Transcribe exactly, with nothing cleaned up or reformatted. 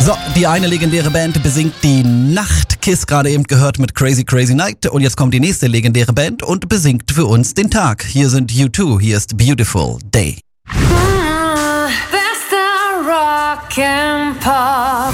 So, die eine legendäre Band besingt die Nacht. Kiss gerade eben gehört mit Crazy Crazy Night. Und jetzt kommt die nächste legendäre Band und besingt für uns den Tag. Hier sind U zwei, hier ist Beautiful Day. Bester Rock and Pop.